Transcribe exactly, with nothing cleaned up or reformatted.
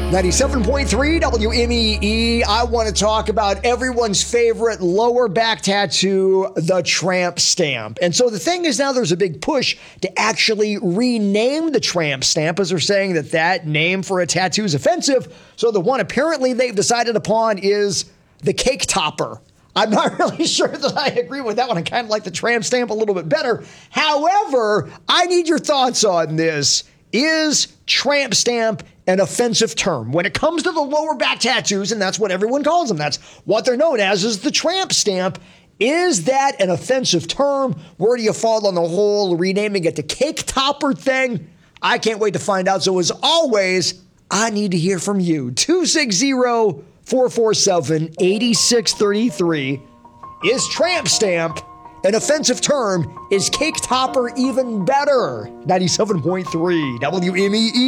ninety-seven point three W M E E. I want to talk about everyone's favorite lower back tattoo, the tramp stamp. And so the thing is, now there's a big push to actually rename the tramp stamp, as they're saying that that name for a tattoo is offensive. So the one apparently they've decided upon is the cake topper. I'm not really sure that I agree with that one. I kind of like the tramp stamp a little bit better. However, I need your thoughts on this. Is tramp stamp an offensive term? When it comes to the lower back tattoos, and that's what everyone calls them, that's what they're known as, is the tramp stamp. Is that an offensive term? Where do you fall on the whole renaming it to cake topper thing? I can't wait to find out. So as always, I need to hear from you. two six zero, four four seven, eight six three three. Is tramp stamp an offensive term? Is cake topper even better? ninety-seven point three W M E E.